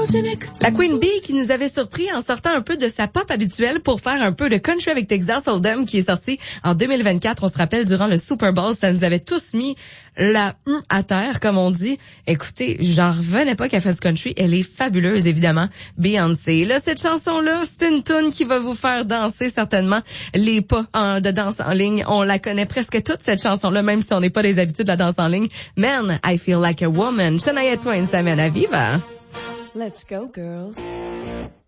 La Queen Bee qui nous avait surpris en sortant un peu de sa pop habituelle pour faire un peu de country avec Texas Hold'em qui est sorti en 2024. On se rappelle, durant le Super Bowl, ça nous avait tous mis la à terre, comme on dit. Écoutez, j'en revenais pas qu'elle fasse du country. Elle est fabuleuse, évidemment. Beyoncé. Là, cette chanson-là, c'est une tune qui va vous faire danser certainement. Les pas de danse en ligne, on la connaît presque toute, cette chanson-là, même si on n'est pas des habitués de la danse en ligne. Man, I Feel Like a Woman. Shania Twain s'amène à vivre. Let's go, girls.